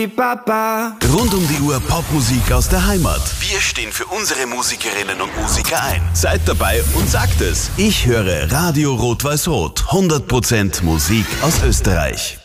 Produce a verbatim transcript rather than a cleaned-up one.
Papa. Rund um die Uhr Popmusik aus der Heimat. Wir stehen für unsere Musikerinnen und Musiker ein. Seid dabei und sagt es. Ich höre Radio Rot-Weiß-Rot. hundert Prozent Musik aus Österreich.